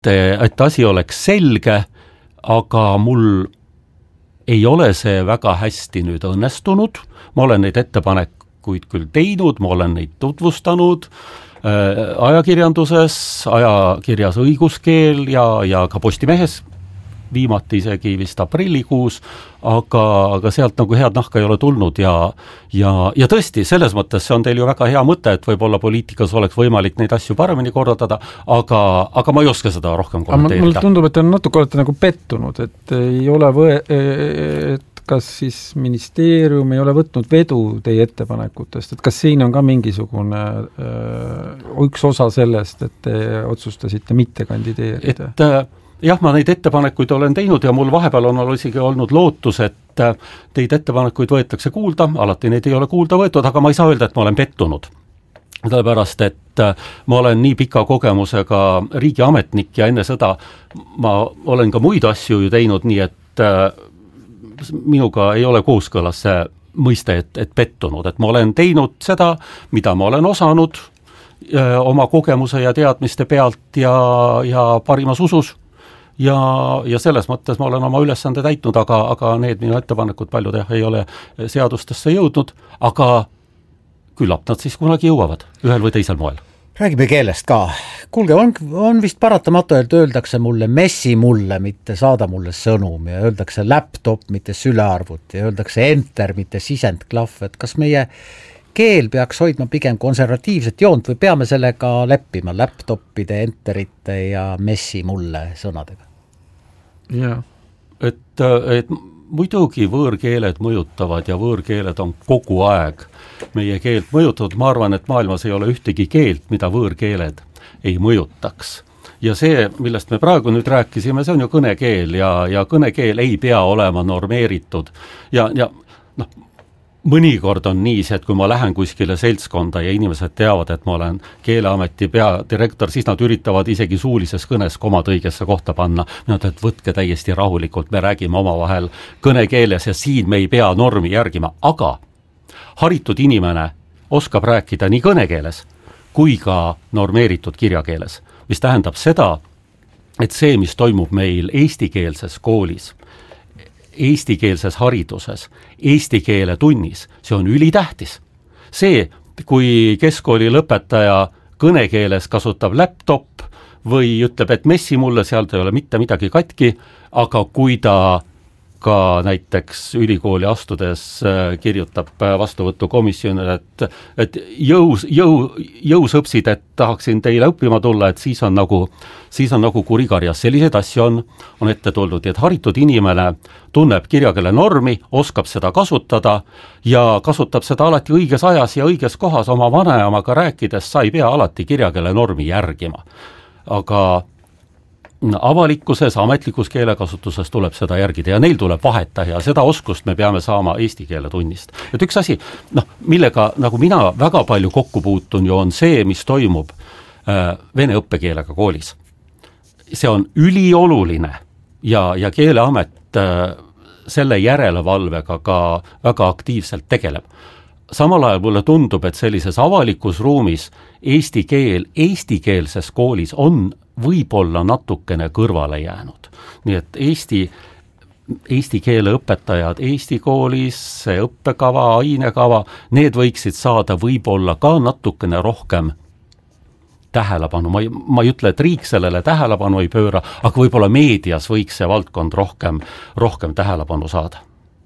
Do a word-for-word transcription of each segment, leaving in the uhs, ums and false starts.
et asi oleks selge, aga mul ei ole see väga hästi nüüd õnnestunud, ma olen neid ettepanekuid küll teinud, ma olen neid tutvustanud äh, ajakirjanduses, ajakirjas Õiguskeel ja, ja ka Postimehes, viimati isegi vist aprillikuus, aga, aga sealt nagu head nahka ei ole tulnud ja, ja, ja tõesti, selles mõttes see on teil ju väga hea mõte, et võib-olla poliitikas oleks võimalik neid asju paremini korraldada, aga, aga ma ei oska seda rohkem kommenteerida. Mulle tundub, et on natuke olete nagu pettunud, et ei ole või, et kas siis ministeerium ei ole võtnud vedu teie ettepanekutest, et kas siin on ka mingisugune öö, üks osa sellest, et te otsustasite mitte kandideerida? Et äh, jah, ma neid ettepanekuid olen teinud ja mul vahepeal on isegi olnud lootus, et teid ettepanekuid võetakse kuulda, alati neid ei ole kuulda võetud, aga ma ei saa öelda, et ma olen pettunud. Sellepärast, et ma olen nii pika kogemusega riigiametnik ja enne seda ma olen ka muid asju ju teinud, nii et minuga ei ole kooskõlas see mõiste, et, et pettunud, et ma olen teinud seda, mida ma olen osanud öö, oma kogemuse ja teadmiste pealt ja, ja parimas usus. Ja, ja selles mõttes ma olen oma ülesande täitnud, aga, aga need minu ettepanekud paljud jah, ei ole seadustesse jõudnud, aga küllap nad siis kunagi jõuavad, ühel või teisel moel. Räägime keelest ka. Kuulge, on, on vist paratamatu, et öeldakse mulle messi mulle, mitte saada mulle sõnum ja öeldakse laptop, mitte sülearvut ja öeldakse enter, mitte sisendklahv, et kas meie keel peaks hoidma pigem konservatiivset joont või peame sellega leppima laptopide, enterite ja messi mulle sõnadega? Yeah. Et, et muidugi võõrkeeled mõjutavad ja võõrkeeled on kogu aeg meie keelt mõjutatud, ma arvan, et maailmas ei ole ühtegi keelt, mida võõrkeeled ei mõjutaks. Ja see, millest me praegu nüüd rääkisime, see on ju kõnekeel ja, ja kõnekeel ei pea olema normeeritud ja, ja noh, mõnikord on nii see, et kui ma lähen kuskile seltskonda ja inimesed teavad, et ma olen Keeleameti peadirektor, siis nad üritavad isegi suulises kõnes komad õigesse kohta panna. Mina ütlen, et võtke täiesti rahulikult, me räägime omavahel kõnekeeles ja siin me ei pea normi järgima, aga haritud inimene oskab rääkida nii kõnekeeles kui ka normeeritud kirjakeeles, mis tähendab seda, et see, mis toimub meil eestikeelses koolis, eestikeelses hariduses, eesti keele tunnis, see on ülitähtis. See, kui keskkooli lõpetaja kõnekeeles kasutab laptop või ütleb, et messi mulle, sealt ei ole mitte midagi katki, aga kui ta ka näiteks ülikooli astudes kirjutab vastuvõtukomisjonile, et, et jõus, jõu, jõusõpsid, et tahaksin teile õppima tulla, et siis on nagu, siis on nagu kurikarjas. Selliseid asju on, on ette tulnud, et haritud inimene tunneb kirjakeele normi, oskab seda kasutada ja kasutab seda alati õiges ajas ja õiges kohas. Oma vanemaga rääkides sa ei pea alati kirjakeele normi järgima. Aga avalikkuses, ametlikus keelekasutuses tuleb seda järgida ja neil tuleb vaheta ja seda oskust me peame saama eesti keele tunnist. Et üks asi, noh, millega nagu mina väga palju kokku puutun ju on see, mis toimub äh, vene õppekeelega koolis. See on ülioluline ja, ja Keeleamet äh, selle järelevalvega ka väga aktiivselt tegeleb. Samal ajal mulle tundub, et sellises avalikus ruumis eesti keel eestikeelses koolis on võib-olla natukene kõrvale jäänud. Nii et Eesti, eesti keele õpetajad Eesti koolis, see õppekava, ainekava, need võiksid saada võib-olla ka natukene rohkem tähelepanu. Ma ei, ma ei ütle, et riik sellele tähelepanu ei pööra, aga võib-olla meedias võiks see valdkond rohkem, rohkem tähelepanu saada.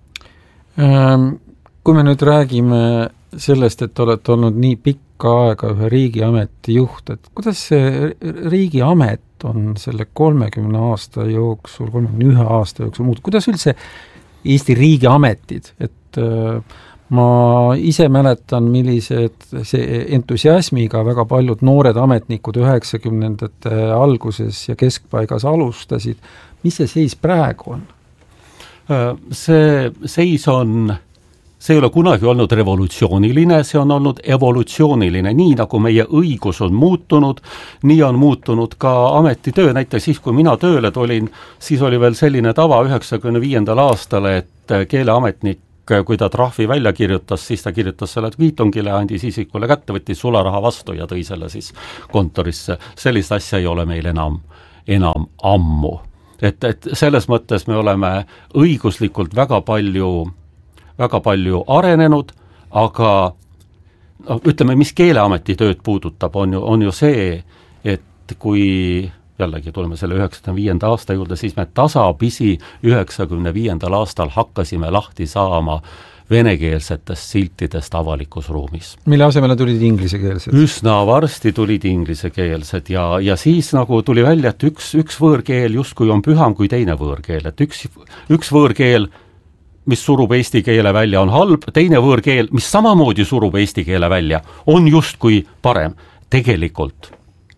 Kui me nüüd räägime sellest, et olete olnud nii pikka aega ühe riigiameti juht, et kuidas see riigiamet on selle kolmekümne aasta jooksul, kolmekümne ühe aasta jooksul muud, kuidas üldse Eesti riigiametid, et äh, ma ise mäletan, millised see entusiasmiga väga paljud noored ametnikud üheksakümnendate alguses ja keskpaigas alustasid, mis see seis praegu on? See seis on See ei ole kunagi olnud revolutsiooniline, see on olnud evolutsiooniline, nii nagu meie õigus on muutunud, nii on muutunud ka ametitöö, näiteks siis, kui mina tööle tulin, siis oli veel selline tava üheksakümne viiendal aastal, et keeleametnik, kui ta trahvi välja kirjutas, siis ta kirjutas selle kviitungile, andis isikule kätte, võttis sularaha vastu ja tõi selle siis kontorisse. Sellist asja ei ole meil enam, enam ammu. Et, et selles mõttes me oleme õiguslikult väga palju, väga palju arenenud, aga no, ütleme, mis Keeleameti tööd puudutab, on ju, on ju see, et kui jällegi tuleme selle üheksakümne viienda aasta juurde, siis me tasapisi üheksakümne viiendal aastal hakkasime lahti saama venekeelsetest siltidest avalikus ruumis. Mille asemele tulid inglisekeelsed? Üsna varsti tulid inglisekeelsed ja, ja siis nagu tuli välja, et üks, üks võõrkeel justkui on püham kui teine võõrkeel, et üks, üks võõrkeel, mis surub eesti keele välja, on halb, teine võõrkeel, mis samamoodi surub eesti keele välja, on justkui parem. Tegelikult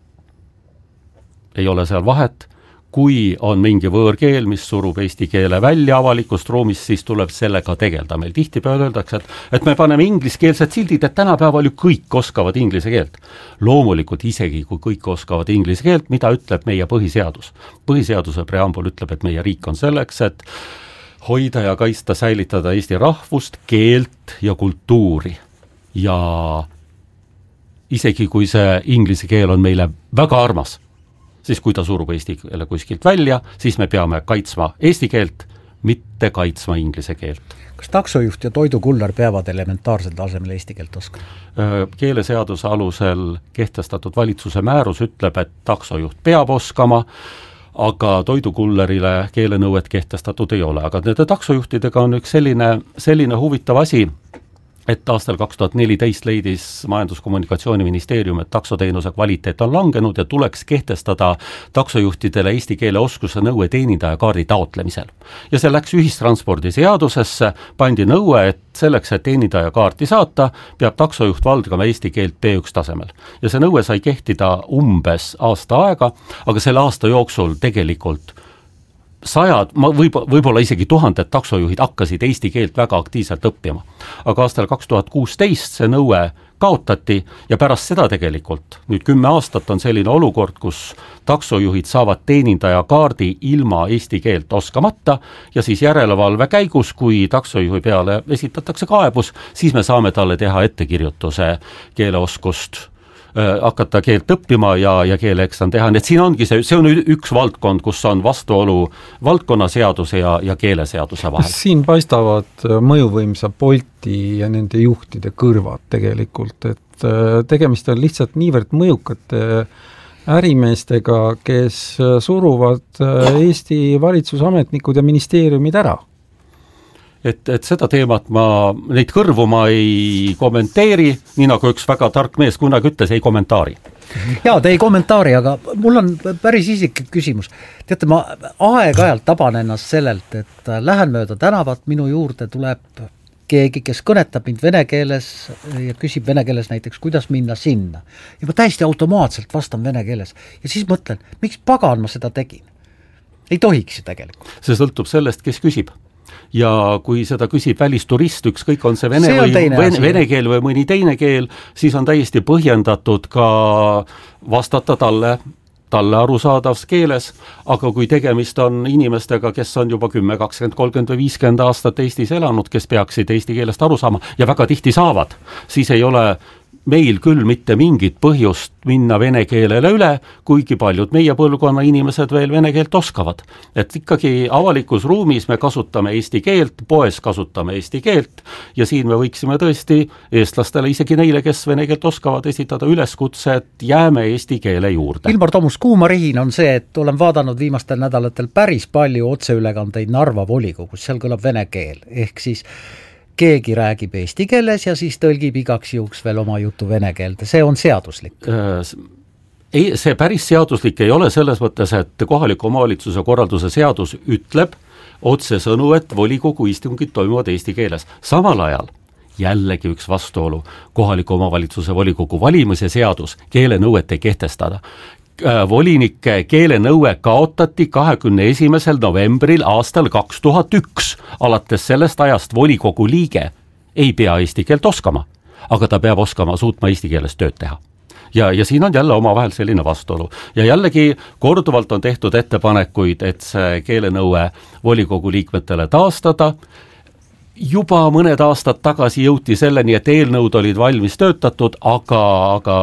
ei ole seal vahet, kui on mingi võõrkeel, mis surub eesti keele välja avalikust ruumist, siis tuleb sellega tegelda. Meil tihtipeale öeldakse, et, et me paneme ingliskeelsed sildid, et tänapäeval ju kõik oskavad inglise keelt. Loomulikult isegi, kui kõik oskavad inglise keelt, mida ütleb meie põhiseadus. Põhiseaduse preambul ütleb, et meie riik on selleks, et hoida ja kaitsta, säilitada eesti rahvust, keelt ja kultuuri. Ja isegi kui see inglise keel on meile väga armas, siis kui ta surub eesti keele kuskilt välja, siis me peame kaitsma eesti keelt, mitte kaitsma inglise keelt. Kas taksojuht ja toidukullar peavad elementaarsel tasemel eesti keelt oskama? Keeleseaduse alusel kehtestatud valitsuse määrus ütleb, et taksojuht peab oskama, aga toidukullarile keelenõuet kehtestatud ei ole. Aga nende taksojuhtidega on üks selline, selline huvitav asi, et aastal kaks tuhat neliteist leidis Majandus-kommunikatsiooniministeerium, et taksoteenuse kvaliteet on langenud ja tuleks kehtestada taksojuhtidele eesti keele oskuse nõue teenindajakaardi taotlemisel. Ja see läks ühistranspordiseadusesse, pandi nõue, et selleks, et teenindajakaarti saata, peab taksojuht valdama eesti keelt B üks tasemel. Ja see nõue sai kehtida umbes aasta aega, aga selle aasta jooksul tegelikult sajad, võib, võib-olla isegi tuhanded taksojuhid hakkasid eesti keelt väga aktiivselt õppima. Aga aastal kaks tuhat kuusteist see nõue kaotati ja pärast seda tegelikult, nüüd kümme aastat on selline olukord, kus taksojuhid saavad teenindajakaardi ilma eesti keelt oskamata ja siis järelevalve käigus, kui taksojuhi peale esitatakse kaebus, siis me saame talle teha ettekirjutuse keeleoskust hakata keelt õppima ja, ja keeleeksam teha. Nii et siin ongi see, see on üks valdkond, kus on vastuolu valdkonnaseaduse ja, ja keeleseaduse vahel. Siin paistavad mõjuvõimsa Bolti ja nende juhtide kõrvad tegelikult, et tegemist on lihtsalt niivõrd mõjukate ärimeestega, kes suruvad Eesti valitsusametnikud ja ministeeriumid ära. Et, et seda teemat ma, neid kõrvu ma ei kommenteeri, nii nagu üks väga tark mees kunagi ütles, ei kommentaari. Jaa, te ei kommentaari, aga mul on päris isiklik küsimus. Teate, ma aeg-ajalt taban ennast sellelt, et lähen mööda tänavat, minu juurde tuleb keegi, kes kõnetab mind vene keeles ja küsib vene keeles näiteks, kuidas minna sinna. Ja ma täiesti automaatselt vastan vene keeles. Ja siis mõtlen, miks pagan ma seda tegin? Ei tohiks ju tegelikult. See sõltub sellest, kes küsib. Ja kui seda küsib välisturist, ükskõik on see vene, see on või vene, vene keel või mõni teine keel, siis on täiesti põhjendatud ka vastata talle, talle arusaadavs keeles, aga kui tegemist on inimestega, kes on juba kümme, kakskümmend, kolmkümmend või viiskümmend aastat Eestis elanud, kes peaksid eesti keelest aru saama ja väga tihti saavad, siis ei ole meil küll mitte mingit põhjust minna vene keelele üle, kuigi paljud meie põlvkonna inimesed veel vene keelt oskavad. Et ikkagi avalikus ruumis me kasutame eesti keelt, poes kasutame eesti keelt ja siin me võiksime tõesti eestlastele, isegi neile, kes vene keelt oskavad, esitada üleskutse, et jääme eesti keele juurde. Ilmar Tomus, kuumarihin on see, et olen vaadanud viimastel nädalatel päris palju otseülekandeid Narva volikogus, seal kõlab vene keel, ehk siis keegi räägib eesti keeles ja siis tõlgib igaks juhuks veel oma jutu vene keelde. See on seaduslik? Ei, see päris seaduslik ei ole selles mõttes, et kohaliku omavalitsuse korralduse seadus ütleb otsesõnu, et volikogu istungid toimuvad eesti keeles. Samal ajal jällegi üks vastuolu kohaliku omavalitsuse volikogu valimise seadus keelenõuet ei kehtestada. Volinike keelenõue kaotati kahekümne esimesel novembril aastal kaks tuhat üks. Alates sellest ajast volikogu liige ei pea eesti keelt oskama, aga ta peab oskama suutma eesti keeles tööd teha. Ja, ja siin on jälle omavahel selline vastuolu. Ja jällegi korduvalt on tehtud ettepanekuid, et see keelenõue volikogu liikmetele taastada. Juba mõned aastad tagasi jõuti selleni, et eelnõud olid valmis töötatud, aga, aga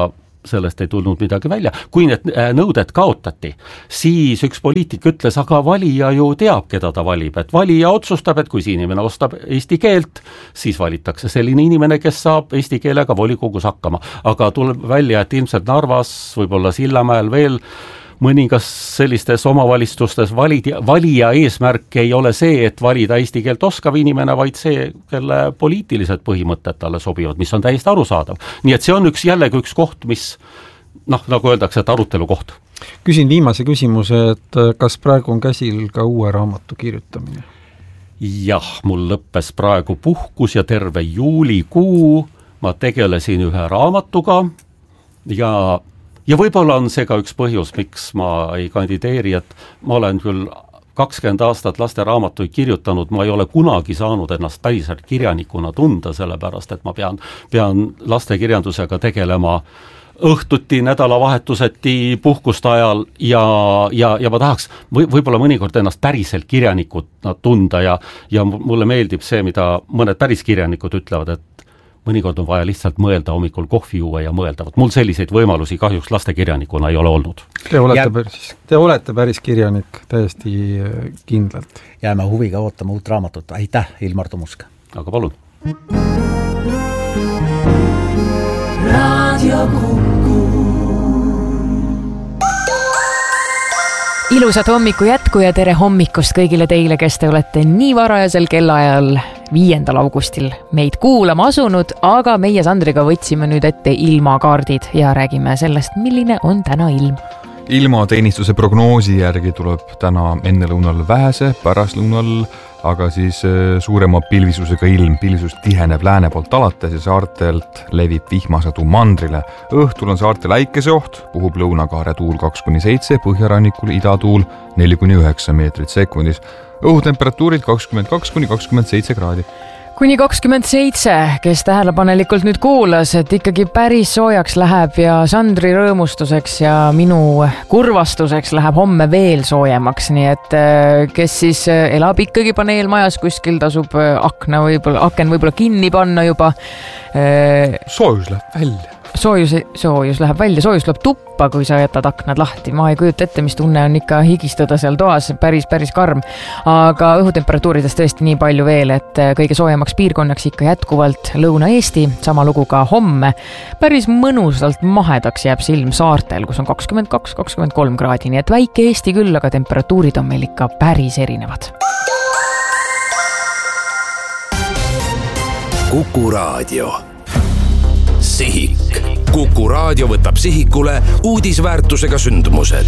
sellest ei tulnud midagi välja. Kui need nõuded kaotati, siis üks poliitik ütles, aga valija ju teab, keda ta valib, et valija otsustab, et kui see inimene ostab eesti keelt, siis valitakse selline inimene, kes saab eesti keelega volikogus hakkama. Aga tuleb välja, et ilmselt Narvas, võib-olla Sillamäel veel mõningas sellistes omavalitsustes valida, valija eesmärk ei ole see, et valida eesti keelt oskav inimene, vaid see, kelle poliitilised põhimõtted talle sobivad, mis on täiesti arusaadav. Nii et see on üks jällegi üks koht, mis noh, nagu öeldakse, et arutelu koht. Küsin viimase küsimuse, et kas praegu on käsil ka uue raamatu kirjutamine? Jah, mul lõppes praegu puhkus ja terve juulikuu ma tegelesin ühe raamatuga ja Ja võib-olla on see ka üks põhjus, miks ma ei kandideeri, et ma olen küll kakskümmend aastat lasteraamatuid kirjutanud, ma ei ole kunagi saanud ennast päriselt kirjanikuna tunda, sellepärast et ma pean, pean lastekirjandusega tegelema õhtuti, nädalavahetuseti, puhkuste ajal ja, ja, ja ma tahaks või, võib-olla mõnikord ennast päriselt kirjanikuna tunda ja, ja mulle meeldib see, mida mõned päris kirjanikud ütlevad, et mõnikord on vaja lihtsalt mõelda hommikul kohvi juua ja mõelda. Mul selliseid võimalusi kahjuks lastekirjanikuna ei ole olnud. Te olete, päris, te olete päris kirjanik täiesti kindlalt. Jääme huviga ootama uut raamatut. Aitäh, Ilmar Tomusk. Aga palun. Raadio Kuku. Ilusat hommiku jätku ja tere hommikust kõigile teile, kes te olete nii varajasel kellaajal viiendal augustil meid kuulama asunud, aga meie Sandriga võtsime nüüd ette ilmakaardid ja räägime sellest, milline on täna ilm. Ilmateenistuse prognoosi järgi tuleb täna ennelõunal vähese, pärastlõunal aga siis suurema pilvisusega ilm. Pilvisus tiheneb lääne poolt alates ja saartelt levib vihmasadu mandrile. Õhtul on saartel äikeseoht, puhub lõunakaare tuul kaks kuni seitse, põhjarannikul idatuul neli kuni üheksa meetrit sekundis. Õhutemperatuurid kakskümmend kaks kuni kakskümmend seitse kraadi. Kuni kakskümmend seitse, kes tähelepanelikult nüüd kuulas, et ikkagi päris soojaks läheb ja Sandri rõõmustuseks ja minu kurvastuseks läheb homme veel soojemaks, nii et kes siis elab ikkagi paneelmajas kuskil, tasub akna võib-olla, aken võib-olla kinni panna juba. Soojus läheb välja. Soojus, soojus läheb välja, soojus tuleb tuppa, kui sa jätad aknad lahti. Ma ei kujuta ette, mis tunne on ikka higistada seal toas, päris, päris karm. Aga õhutemperatuuridest tõesti nii palju veel, et kõige soojemaks piirkonnaks ikka jätkuvalt Lõuna-Eesti, sama lugu ka homme. Päris mõnusalt mahedaks jääb see ilm saartel, kus on kakskümmend kaks kakskümmend kolm kraadi, nii et väike Eesti küll, aga temperatuurid on meil ikka päris erinevad. Kuku Raadio. Sihik. Kuku Raadio võtab sihikule uudisväärtusega sündmused.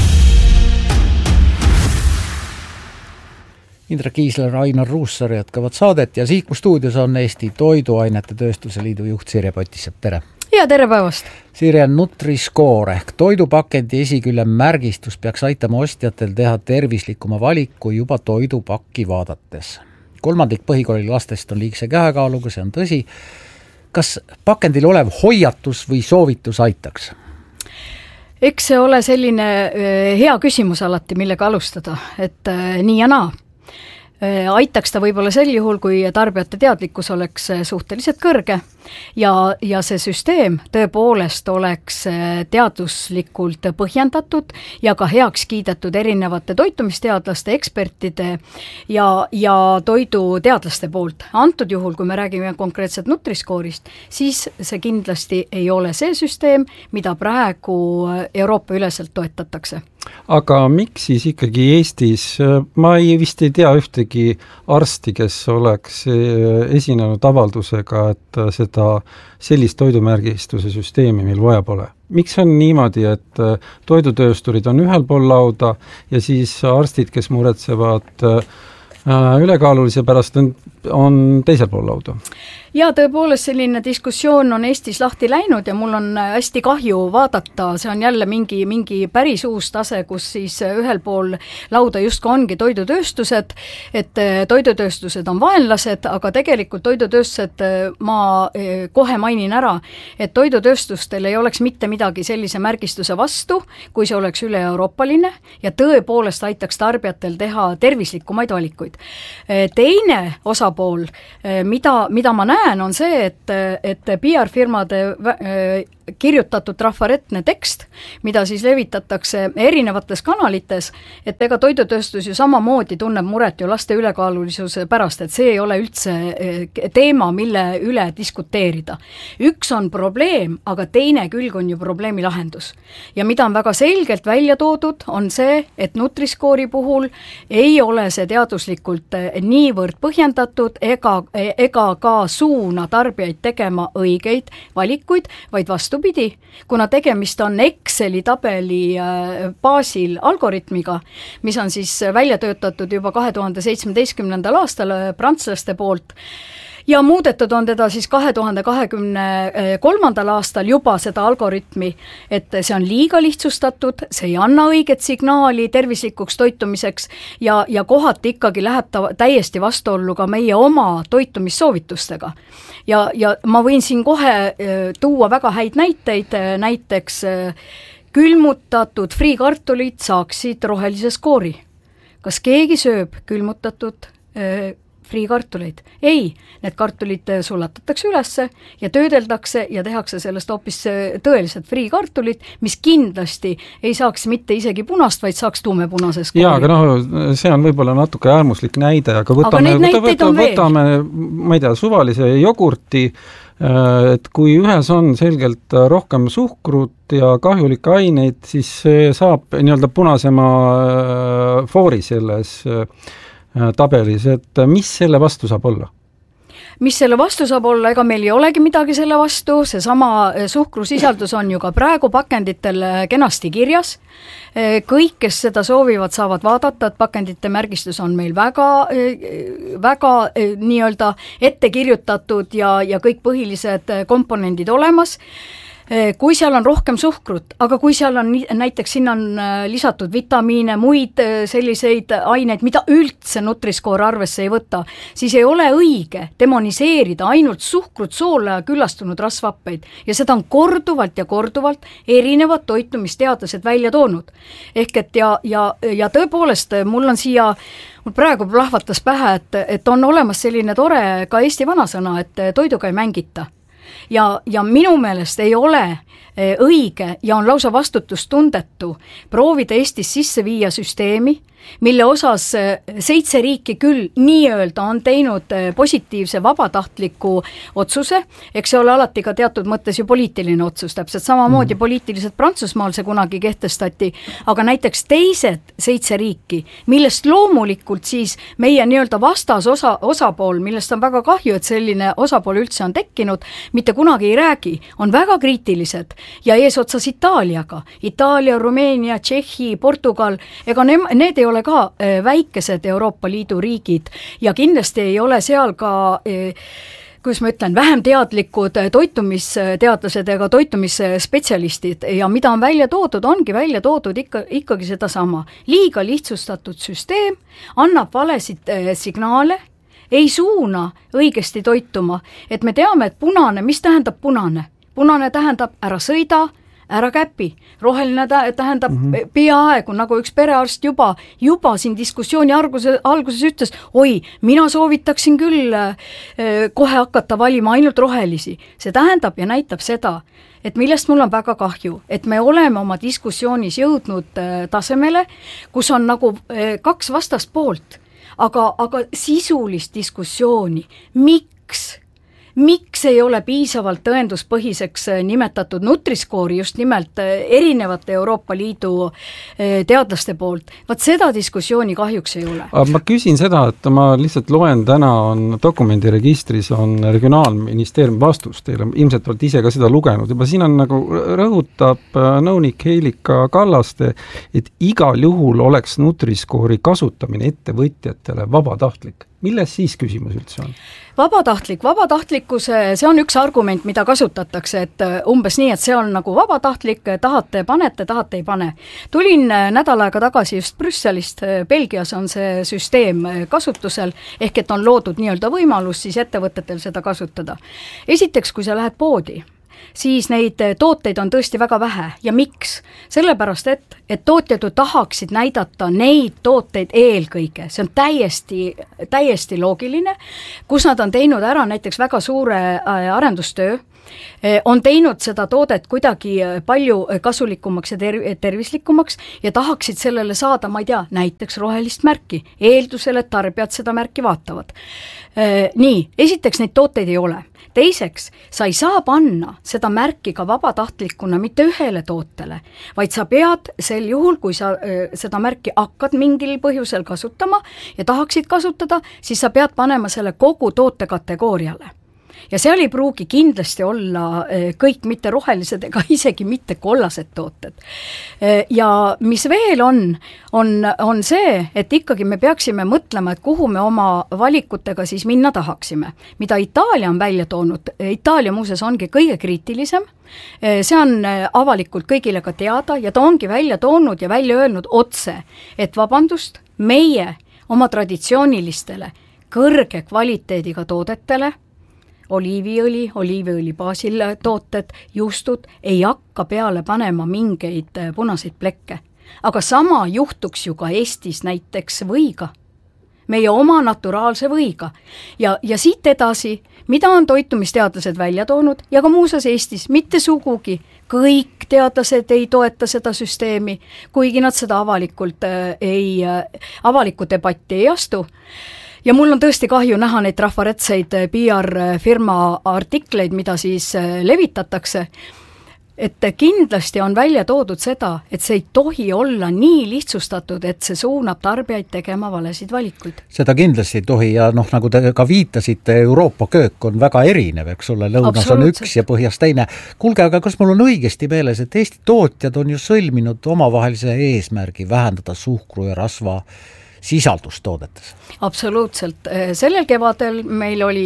Indrek Kiisler, Ainar Ruussaar jätkavad saadet ja Sihiku stuudios on Eesti Toiduainete Tööstuse Liidu juht Sirje Potissepp, tere! Ja tere päevast! Sirje, Nutri-Score ehk toidupakendi esikülje märgistus peaks aitama ostjatel teha tervislikuma valiku juba toidupakki vaadates. Kolmandik põhikooli lastest on liigse käekaaluga, see on tõsi. Kas pakendil olev hoiatus või soovitus aitaks? Eks see ole selline hea küsimus alati, millega alustada, et nii ja naa. Aitaks ta võib-olla sel juhul, kui tarbijate teadlikkus oleks suhteliselt kõrge ja, ja see süsteem tõepoolest oleks teaduslikult põhjendatud ja ka heaks kiidetud erinevate toitumisteadlaste, ekspertide ja, ja toiduteadlaste poolt. Antud juhul, kui me räägime konkreetselt Nutri-Score'ist, siis see kindlasti ei ole see süsteem, mida praegu Euroopa üleselt toetatakse. Aga miks siis ikkagi Eestis, ma ei vist ei tea ühtegi arsti, kes oleks esinenud avaldusega, et seda sellist toidumärgistuse süsteemi meil vaja pole. Miks on niimoodi, et toidutöösturid on ühel pool lauda ja siis arstid, kes muretsevad ülekaalulise pärast, on, on teisel pool lauda? Ja tõepoolest selline diskussioon on Eestis lahti läinud ja mul on hästi kahju vaadata, see on jälle mingi, mingi päris uus tase, kus siis ühel pool lauda justkui ongi toidutööstused, et toidutööstused on vaenlased, aga tegelikult toidutööstused, ma kohe mainin ära, et toidutööstustel ei oleks mitte midagi sellise märgistuse vastu, kui see oleks üle-euroopaline ja tõepoolest aitaks tarbijatel teha tervislikumaid valikuid. Teine osapool, mida, mida ma näen, on see, et, et P R-firmade kirjutatud trafaretne tekst, mida siis levitatakse erinevates kanalites, et ega toidutööstus ju samamoodi tunneb muret ju laste ülekaalulisuse pärast, et see ei ole üldse teema, mille üle diskuteerida. Üks on probleem, aga teine külg on ju probleemi lahendus. Ja mida on väga selgelt välja toodud, on see, et Nutri-Score'i puhul ei ole see teaduslikult niivõrd põhjendatud ega, ega ka suuna tarbijaid tegema õigeid valikuid, vaid vastupidi, kuna tegemist on Exceli tabeli baasil algoritmiga, mis on siis välja töötatud juba kahe tuhande seitsmeteistkümnendal aastal prantslaste poolt, ja muudetud on teda siis kahe tuhande kahekümne kolmandal aastal juba seda algoritmi, et see on liiga lihtsustatud, see ei anna õiget signaali tervislikuks toitumiseks ja, ja kohati ikkagi läheb ta täiesti vastuollu ka meie oma toitumissoovitustega. Ja, ja ma võin siin kohe tuua väga häid näiteid, näiteks külmutatud friikartulid saaksid rohelise skoori. Kas keegi sööb külmutatud friikartuleid? Ei, need kartulid sulatatakse ülesse ja töödeldakse ja tehakse sellest hoopis tõelised friikartulid, mis kindlasti ei saaks mitte isegi punast, vaid saaks tuumepunase skoori. Jaa, aga noh, see on võib-olla natuke äärmuslik näide, aga võtame, aga võtame, võtame ma ei tea, suvalise jogurti, et kui ühes on selgelt rohkem suhkrut ja kahjulikke aineid, siis see saab nii-öelda punasema foori selles tabelis, et mis selle vastu saab olla? Mis selle vastu saab olla, ega meil ei olegi midagi selle vastu, see sama suhkrusisaldus on ju ka praegu pakenditel kenasti kirjas. Kõik, kes seda soovivad, saavad vaadata, et pakendite märgistus on meil väga, väga nii-öelda ette kirjutatud ja, ja kõik põhilised komponendid olemas. Kui seal on rohkem suhkrut, aga kui seal on näiteks sinna on lisatud vitamiine, muid selliseid aineid, mida üldse Nutri-Score arvesse ei võta, siis ei ole õige demoniseerida ainult suhkrut, soola ja küllastunud rasvhappeid. Ja seda on korduvalt ja korduvalt erinevad toitumisteadlased välja toonud. Ehk et ja, ja, ja tõepoolest, mul on siia mul praegu plahvatas pähe, et, et on olemas selline tore ka Eesti vanasõna, et toiduga ei mängita. Ja, ja minu meelest ei ole õige ja on lausa vastutustundetu proovida Eestis sisse viia süsteemi, mille osas seitse riiki küll nii-öelda on teinud positiivse vabatahtliku otsuse, eks see ole alati ka teatud mõttes ju poliitiline otsus, täpselt samamoodi mm. poliitiliselt Prantsusmaal see kunagi kehtestati, aga näiteks teised seitse riiki, millest loomulikult siis meie nii-öelda vastas osa, osapool, millest on väga kahju, et selline osapool üldse on tekkinud, mitte kunagi ei räägi, on väga kriitilised ja eesotsas Itaaliaga, Itaalia, Rumeenia, Tšehhi, Portugal, ega ne, need ei ole ka väikesed Euroopa Liidu riigid ja kindlasti ei ole seal ka, kuidas ma ütlen, vähem teadlikud toitumisteadlased ega toitumisspetsialistid ja mida on välja toodud, ongi välja toodud ikka, ikkagi seda sama. Liiga lihtsustatud süsteem annab valesid signaale, ei suuna õigesti toituma, et me teame, et punane, mis tähendab punane? Punane tähendab ära sõida, ära käpi. Roheline tähendab mm -hmm. peaaegu, nagu üks perearst juba, juba siin diskussiooni alguses, alguses ütles, oi, mina soovitaksin küll äh, kohe hakata valima ainult rohelisi. See tähendab ja näitab seda, et millest mul on väga kahju, et me oleme oma diskussioonis jõudnud äh, tasemele, kus on nagu äh, kaks vastast poolt, aga, aga sisulist diskussiooni, miks miks ei ole piisavalt tõenduspõhiseks nimetatud Nutri-Score'i just nimelt erinevate Euroopa Liidu teadlaste poolt. Vaat seda diskussiooni kahjuks ei ole. Ma küsin seda, et ma lihtsalt loen täna on dokumendiregistris on regionaalministeeriumi vastus, teile ilmselt olete ise ka seda lugenud, juba siin on nagu rõhutab nõunik Heilika Kallaste, et igal juhul oleks Nutri-Score'i kasutamine ettevõtjatele vabatahtlik. Milles siis küsimus üldse on? Vabatahtlik, vabatahtlikkuse, see on üks argument, mida kasutatakse, et umbes nii, et see on nagu vabatahtlik, tahate panete, tahate ei pane. Tulin nädal aega tagasi just Brüsselist, Belgias on see süsteem kasutusel, ehk et on loodud nii-öelda võimalus siis ettevõtetel seda kasutada. Esiteks, kui sa lähed poodi, siis neid tooteid on tõesti väga vähe ja miks? Sellepärast, et, et tootjad tahaksid näidata neid tooteid eelkõige, see on täiesti, täiesti loogiline, kus nad on teinud ära näiteks väga suure arendustöö, on teinud seda toodet kuidagi palju kasulikumaks ja ter- tervislikumaks ja tahaksid sellele saada, ma ei tea, näiteks rohelist märki, eeldusel, et tarbijad seda märki vaatavad. Nii, esiteks neid tooteid ei ole. Teiseks, sa ei saa panna seda märki ka vabatahtlikuna mitte ühele tootele, vaid sa pead sel juhul, kui sa seda märki hakkad mingil põhjusel kasutama ja tahaksid kasutada, siis sa pead panema selle kogu toote kategooriale. Ja seal ei pruugi kindlasti olla kõik mitte rohelised ega isegi mitte kollased tooted. Ja mis veel on, on, on see, et ikkagi me peaksime mõtlema, et kuhu me oma valikutega siis minna tahaksime. Mida Itaalia on välja toonud, Itaalia muuseas ongi kõige kriitilisem, see on avalikult kõigile ka teada ja ta ongi välja toonud ja välja öelnud otse, et vabandust, meie oma traditsioonilistele kõrge kvaliteediga toodetele oliiviõli, oliiviõli baasil tooted, juustud ei hakka peale panema mingeid punaseid plekke. Aga sama juhtuks ju ka Eestis näiteks võiga, meie oma naturaalse võiga. Ja, ja siit edasi, mida on toitumisteadlased välja toonud ja ka muuseas Eestis, mitte sugugi kõik teadlased ei toeta seda süsteemi, kuigi nad seda avalikult ei, avalikku debatti ei astu. Ja mul on tõesti kahju näha neid rahvaretseid P R-firma artikleid, mida siis levitatakse, et kindlasti on välja toodud seda, et see ei tohi olla nii lihtsustatud, et see suunab tarbijaid tegema valesid valikuid. Seda kindlasti ei tohi ja noh, nagu te ka viitasite, Euroopa köök on väga erinev, eks ole, lõunas on üks ja põhjas teine. Kuulge, aga kas mul on õigesti meeles, et Eesti tootjad on ju sõlminud omavahelise eesmärgi vähendada suhkru ja rasva sisaldustoodetes? Absoluutselt. Sellel kevadel meil oli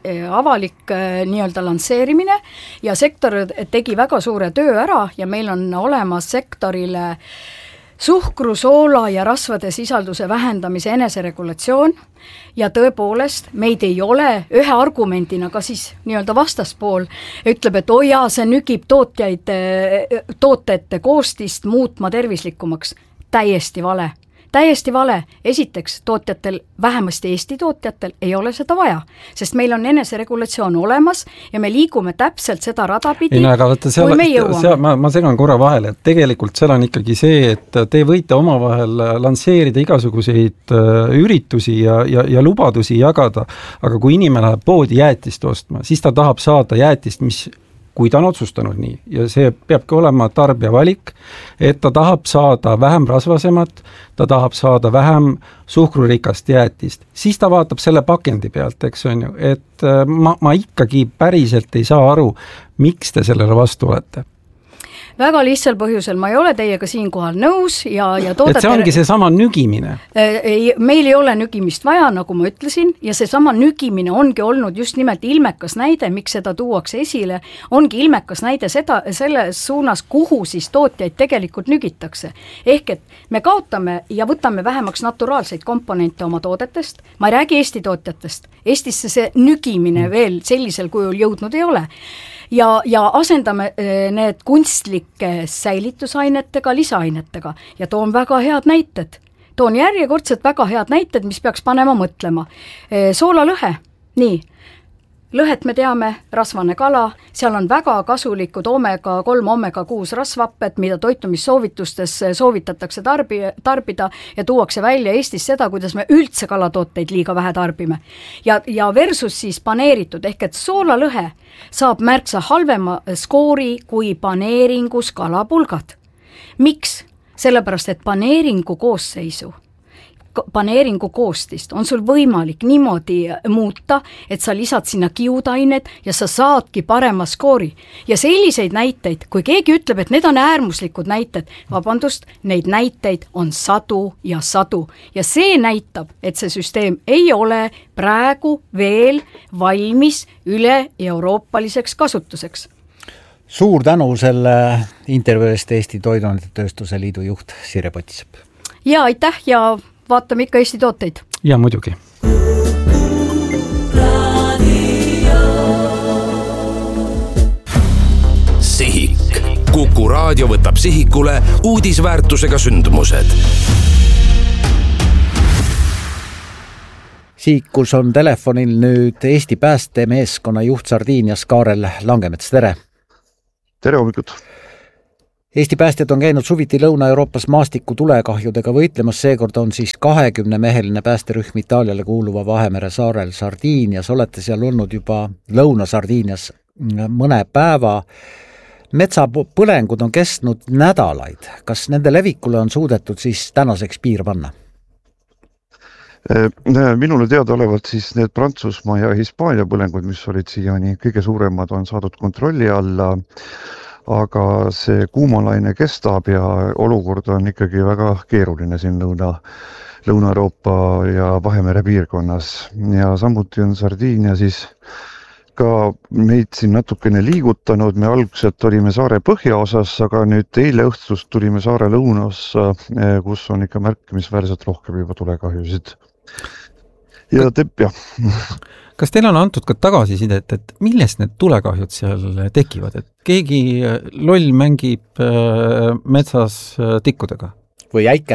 avalik nii-öelda lansseerimine ja sektor tegi väga suure töö ära ja meil on olemas sektorile suhkru, soola ja rasvade sisalduse vähendamise eneseregulatsioon ja tõepoolest meid ei ole ühe argumendina ka siis nii-öelda vastaspool ütleb, et oi jaa, see nügib tootjaid, tootete koostist muutma tervislikumaks. Täiesti vale. Täiesti vale. Esiteks, tootjatel, vähemasti Eesti tootjatel, ei ole seda vaja, sest meil on eneseregulatsioon olemas ja me liigume täpselt seda radapidi, ei, no, aga võtta, seal, kui me jõuame. Seal, ma, ma segan korra vahele, et tegelikult seal on ikkagi see, et te võite omavahel lansseerida igasuguseid üritusi ja, ja, ja lubadusi jagada, aga kui inimene läheb poodi jäätist ostma, siis ta tahab saada jäätist, mis kui ta on otsustanud nii, ja see peabki olema tarbija valik, et ta tahab saada vähem rasvasemat, ta tahab saada vähem suhkrurikast jäätist, siis ta vaatab selle pakendi pealt, eks on ju, et ma, ma ikkagi päriselt ei saa aru, miks te sellele vastu olete. Väga lihtsal põhjusel, ma ei ole teiega siinkohal nõus ja, ja toodete... Et see ongi see sama nügimine. Ei, meil ei ole nügimist vaja, nagu ma ütlesin, ja see sama nügimine ongi olnud just nimelt ilmekas näide, miks seda tuuakse esile, ongi ilmekas näide seda, selles suunas, kuhu siis tootjaid tegelikult nügitakse. Ehk et me kaotame ja võtame vähemaks naturaalseid komponente oma toodetest, ma ei räägi Eesti tootjatest, Eestisse see nügimine veel sellisel kujul jõudnud ei ole. Ja, ja asendame need kunstlike säilitusainetega, lisaainetega ja toon väga head näited. Toon järjekordselt väga head näited, mis peaks panema mõtlema. Soolalõhe, nii, lõhet me teame, rasvane kala, seal on väga kasulikud omega kolm, omega kuus rasvapped, mida toitumissoovitustes soovitatakse tarbi, tarbida ja tuuakse välja Eestis seda, kuidas me üldse kalatooteid liiga vähe tarbime. Ja, ja versus siis paneeritud, ehk et soolalõhe saab märksa halvema skoori kui paneeringus kalapulgad. Miks? Sellepärast, et paneeringu koosseisu paneeringu koostist on sul võimalik niimoodi muuta, et sa lisad sinna kiudained ja sa saadki parema skoori. Ja selliseid näiteid, kui keegi ütleb, et need on äärmuslikud näited, vabandust, neid näiteid on sadu ja sadu. Ja see näitab, et see süsteem ei ole praegu veel valmis üle euroopaliseks kasutuseks. Suur tänu selle intervjuu eest Eesti Toiduainetööstuse Liidu juht Sirje Potisepp. Ja aitäh ja vaatame ikka Eesti tooteid. Ja muidugi. Sihik. Kuku raadio võtab sihikule uudisväärtusega sündmused. Sihikus on telefonil nüüd Eesti päästemeeskonna juht Sardiinias Kaarel Langemets, tere! Tere hommikut! Eesti päästjad on käinud suviti Lõuna-Euroopas maastiku tulekahjudega võitlemas, seekord on siis kahekümnemeheline päästerühm Itaaliale kuuluva Vahemere saarel Sardiinias. Olete seal olnud juba Lõuna-Sardiinias mõne päeva. Metsapõlengud on kestnud nädalaid. Kas nende levikule on suudetud siis tänaseks piir panna? Minule teada olevalt siis need Prantsusmaa ja Hispaania põlengud, mis olid siiani kõige suuremad, on saadud kontrolli alla, aga see kuumalaine kestab ja olukord on ikkagi väga keeruline siin Lõuna, Lõuna-Euroopa ja Vahemere piirkonnas. Ja samuti on Sardiinia siis ka meid siin natukene liigutanud. Me algselt olime saare põhjaosas, aga nüüd eile õhtust tulime saare lõunaossa, kus on ikka märkimisväärselt rohkem juba tulekahjusid. Ja tepp, jah. Kas teil on antud ka tagasisidet, et millest need tulekahjud seal tekivad? Et keegi loll mängib metsas tikkudega? Või äike?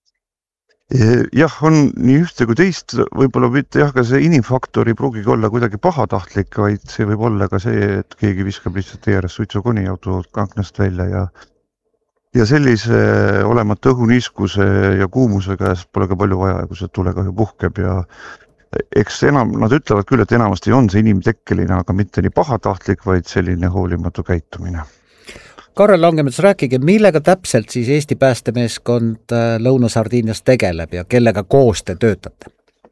Jah, on nii ühte kui teist, võib-olla mitte jah, ka see inimfaktor ei pruugigi olla kuidagi pahatahtlik, vaid see võib olla ka see, et keegi viskab lihtsalt tee ääres suitsukoni autod kaknast välja ja ja sellise olemata õhuniiskuse ja kuumuse käest pole ka palju vaja, kui see tulekahju puhkeb ja eks enam, nad ütlevad küll, et enamasti on see inimtekkeline, aga mitte nii pahatahtlik, vaid selline hoolimatu käitumine. Kaarel Langemets, rääkige, millega täpselt siis Eesti päästemeeskond Lõuna-Sardiinias tegeleb ja kellega koos te töötate?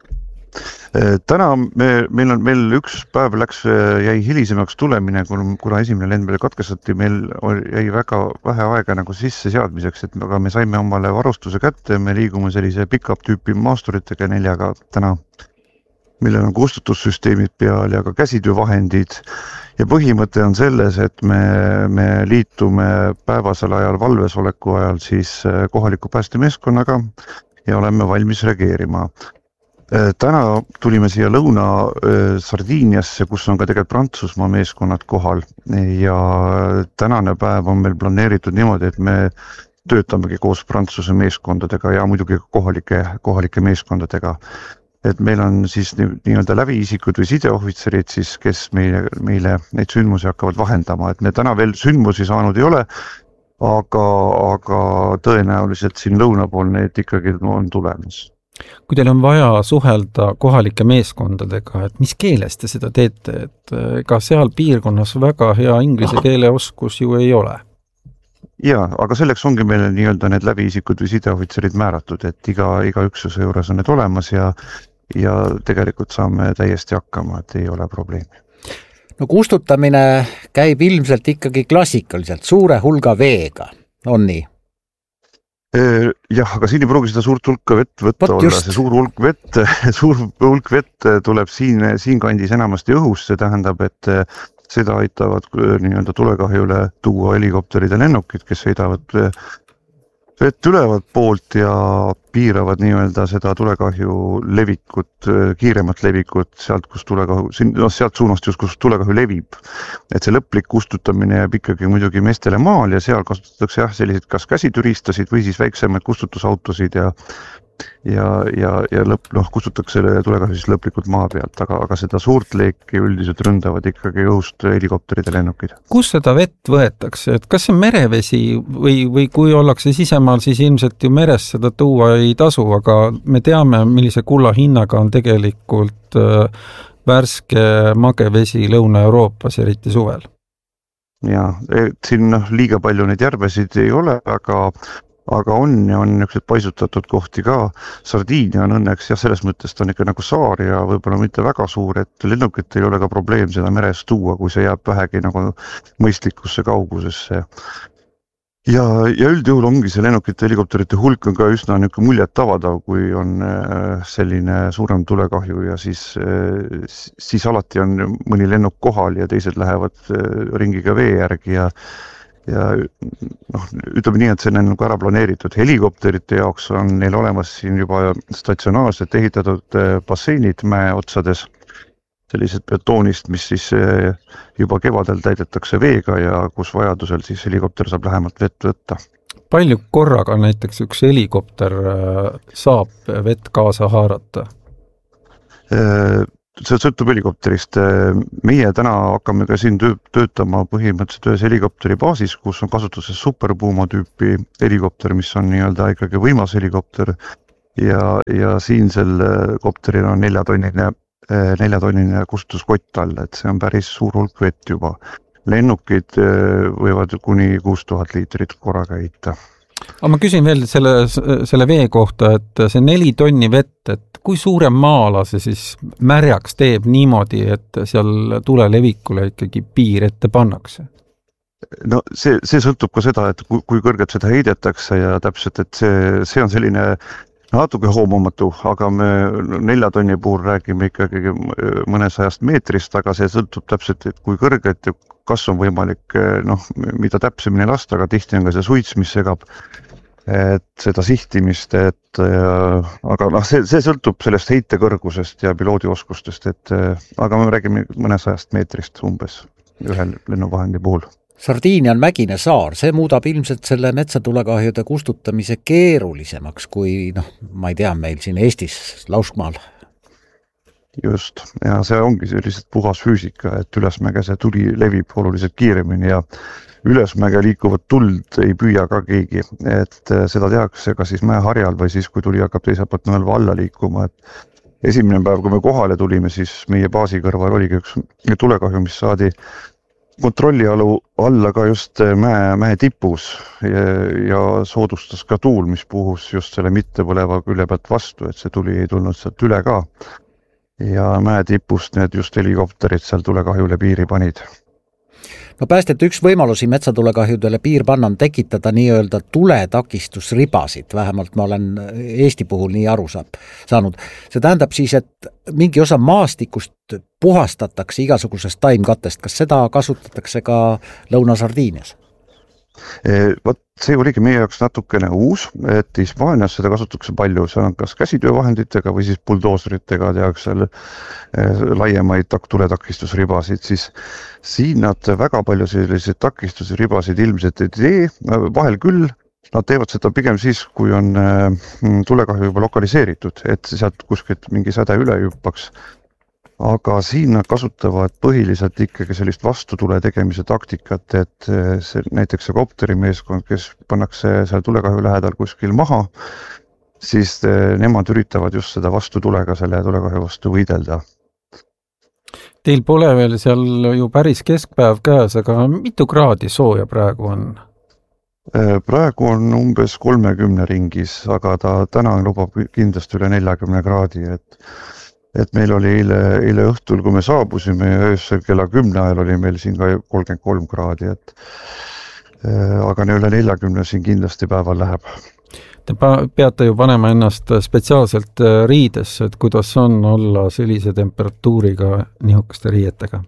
Täna me, meil on meil üks päev läks, jäi hilisemaks tulemine, kuna esimene lend meil katkestati, meil jäi väga vähe aega nagu sisse seadmiseks, et aga me saime omale varustuse kätte, me liigume sellise pick-up tüüpi maasturitega neljaga täna, millel on kustutussüsteemid peal ja ka käsitöövahendid ja põhimõte on selles, et me, me liitume päevasel ajal valvesoleku ajal siis kohaliku päästemeeskonnaga ja oleme valmis reageerima. Täna tulime siia Lõuna-Sardiiniasse, kus on ka tegelikult Prantsusmaa meeskonnad kohal ja tänane päev on meil planeeritud niimoodi, et me töötamegi koos Prantsuse meeskondadega ja muidugi kohalike, kohalike meeskondadega. Et meil on siis nii-öelda läviisikud või sideohvitserid, siis, kes meile, meile neid sündmusi hakkavad vahendama. Et me täna veel sündmusi saanud ei ole, aga, aga tõenäoliselt siin lõuna pool need ikkagi on tulemas. Kui teil on vaja suhelda kohalike meeskondadega, et mis keeles te seda teete, et ka seal piirkonnas väga hea inglise keele oskus ju ei ole? Jaa, aga selleks ongi meil nii-öelda need läbiisikud või sideohvitserid määratud, et iga, iga üksuse juures on need olemas ja, ja tegelikult saame täiesti hakkama, et ei ole probleemi. No kustutamine käib ilmselt ikkagi klassikaliselt, suure hulga veega, on nii? Jah, aga siin ei pruugi seda suurt hulka vett võtta Pot olla, just. See suur hulk vett, suur hulk vett tuleb siin, siin kandis enamasti õhus, see tähendab, et seda aitavad nii-öelda tulekahjule tuua helikopterid ja lennukid, kes sõidavad vett ülevalt poolt ja piiravad nii-öelda seda tulekahju levikut, kiiremat levikut sealt, kus tulekahju, no sealt suunast just, kus tulekahju levib. Et see lõplik kustutamine jääb ikkagi muidugi meestele maal ja seal kasutatakse jah, sellised kas käsitüristasid või siis väiksemaid kustutusautosid ja ja, ja, ja lõpp, noh, kustutakse tulekahju siis lõplikult maa pealt, aga, aga seda suurt leeki üldiselt ründavad ikkagi õhust helikopterid ja lennukid. Kus seda vett võetakse, et kas see merevesi või, või kui ollakse sisemaal, siis ilmselt ju meres seda tuua ei tasu, aga me teame, millise kulla hinnaga on tegelikult värske magevesi Lõuna-Euroopas, eriti suvel. Ja, siin noh, liiga palju neid järvesid ei ole, aga aga on ja on niisugused paisutatud kohti ka. Sardiinia on õnneks ja selles mõttes ta on ikka nagu saar ja võib-olla mitte väga suur, et lennukit ei ole ka probleem seda meres tuua, kui see jääb vähegi nagu mõistlikusse kaugusesse. Ja, ja üldjuhul ongi see lennukite helikopterite hulk on ka üsna niisugune muljet avadav, kui on selline suurem tulekahju ja siis, siis alati on mõni lennuk kohal ja teised lähevad ringiga vee järgi ja ja noh, ütleme nii, et see on nagu ära planeeritud. Helikopterite jaoks on neil olemas siin juba statsionaarselt ehitatud basseinid mäe otsades, sellised betoonist, mis siis juba kevadel täidetakse veega ja kus vajadusel siis helikopter saab lähemalt vett võtta. Palju korraga näiteks üks helikopter saab vett kaasa haarata? see sõltub helikopterist. Meie täna hakkame ka siin töötama põhimõtteliselt ühes helikopteri baasis, kus on kasutuses Super Puma tüüpi helikopter, mis on nii-öelda ikkagi võimas helikopter ja, ja siinsel kopteril on neljatonnine, neljatonnine kustutuskott all, et see on päris suur hulk vett juba. Lennukid võivad kuni kuus tuhat liitrit korraga heita. Aga ma küsin veel selle, selle vee kohta, et see neli tonni vett, et kui suure maa-ala see siis märjaks teeb niimoodi, et seal tule levikule ikkagi piir ette pannakse? No see, see sõltub ka seda, et kui, kui kõrgelt seda heidetakse ja täpselt, et see, see on selline natuke hoomamatu, aga me nelja tonni puhul räägime ikkagi mõnesajast meetrist, aga see sõltub täpselt, et kui kõrgelt ja kas on võimalik, noh, mida täpsemini lasta, aga tihti on ka see suits, mis segab et seda sihtimist, et aga noh, see, see sõltub sellest heite kõrgusest ja piloodioskustest, et aga me räägime mõnesajast meetrist umbes ühel lennuvahendi puhul. Sardiinia on mägine saar, see muudab ilmselt selle metsatulekahjude kustutamise keerulisemaks kui, noh, ma ei tea, meil siin Eestis Lauskmaal. Just, ja see ongi sellised puhas füüsika, et ülesmäge see tuli levib oluliselt kiiremini ja ülesmäge liikuvat tuld ei püüa ka keegi, et seda tehakse ka siis mäeharjal või siis, kui tuli hakkab teiselt poolt nõelva alla liikuma, et esimene päev, kui me kohale tulime, siis meie baasi kõrval oligi üks tulekahju, mis saadi kontrolli alu alla ka just mäe, mäe tipus ja, ja soodustas ka tuul, mis puhus just selle mittepõleva külje pealt vastu, et see tuli ei tulnud sealt üle ka. Ja mäe tipust need just helikopterid seal tulekahjule piiri panid. No päästjate üks võimalusi metsatulekahjudele piir panna on tekitada nii-öelda tuletakistusribasid, vähemalt ma olen Eesti puhul nii aru saab, saanud. See tähendab siis, et mingi osa maastikust puhastatakse igasugusest taimkattest. Kas seda kasutatakse ka Lõuna-Sardiinias? Võt, see oligi meie jaoks natukene uus, et Hispaanias seda kasutatakse palju, see on kas käsitöövahenditega või siis buldooseritega tehakse seal laiemaid tuletakistusribasid, siis siin nad väga palju selliseid takistusribasid ilmselt ei tee, vahel küll, nad teevad seda pigem siis, kui on tulekahju juba lokaliseeritud, et sealt kuskilt mingi säde üle hüppaks. Aga siin nad kasutavad põhiliselt ikkagi sellist vastutule tegemise taktikat, et see, näiteks see kopterimeeskond, kes pannakse seal tulekahju lähedal kuskil maha, siis nemad üritavad just seda vastutulega selle tulekahju vastu võidelda. Teil pole veel seal ju päris keskpäev käes, aga mitu kraadi sooja praegu on? Praegu on umbes kolmekümne ringis, aga ta täna lubab kindlasti üle neljakümne kraadi, et et meil oli eile, eile õhtul, kui me saabusime ja öösel kella kümne ajal oli meil siin ka kolmkümmend kolm kraadi, et aga üle neljakümne siin kindlasti päeval läheb. Te peate ju panema ennast spetsiaalselt riidesse, et kuidas on olla sellise temperatuuriga niisuguste riietega?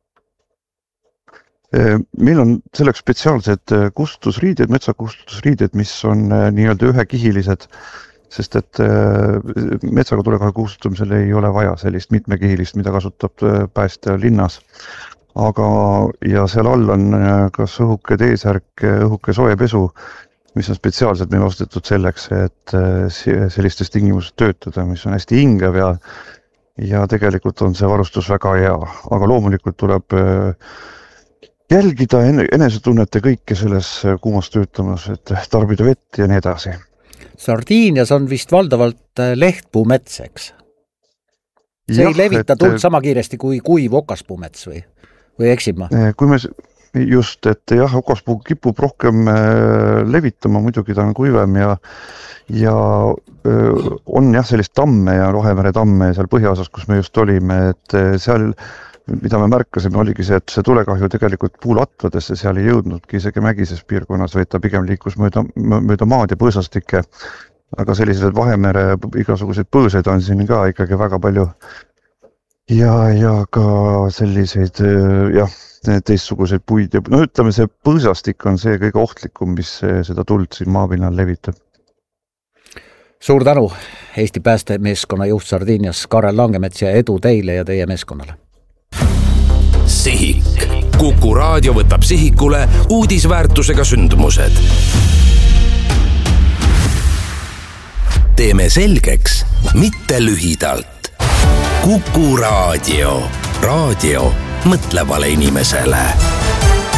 Meil on selleks spetsiaalsed kustutusriided, metsakustutusriided, mis on nii-öelda ühekihilised, sest et metsaga tulekahju kustutamisel ei ole vaja sellist mitmekihilist, mida kasutab päästja linnas. Aga ja seal all on kas õhuke T-särk, õhuke soojepesu, mis on spetsiaalselt meil ostetud selleks, et sellistes tingimustes töötada, mis on hästi hingev ja, ja tegelikult on see varustus väga hea. Aga loomulikult tuleb jälgida enesetunnete kõike selles kuumas töötamas, et tarbida vett ja nii edasi. Sardiinias on vist valdavalt lehtpuumets, eks? See ja, ei levita tuld et, sama kiiresti kui kuiv okaspuumets või, või eksib ma? Kui me just, et jah, okaspuu kipub rohkem levitama, muidugi ta on kuivem ja, ja on jah sellist tamme ja Rohemere tamme seal põhjaosas, kus me just olime, et seal mida me märkasime, oligi see, et see tulekahju tegelikult puulatvadesse seal ei jõudnudki isegi mägises piirkonnas, vaid ta pigem liikus mööda, mööda maad ja põõsastikke. Aga sellised Vahemere igasugused põõsed on siin ka ikkagi väga palju. Ja, ja ka selliseid jah, teistsuguseid puid. No ütleme, see põõsastik on see kõige ohtlikum, mis seda tuld siin maapinnal levitab. Suur tänu, Eesti päästemeeskonna juht Sardiinias Karel Langemets ja edu teile ja teie meeskonnale. Sihik. Kuku raadio võtab sihikule uudisväärtusega sündmused. Teeme selgeks, mitte lühidalt. Kuku Raadio. Raadio mõtlevale inimesele.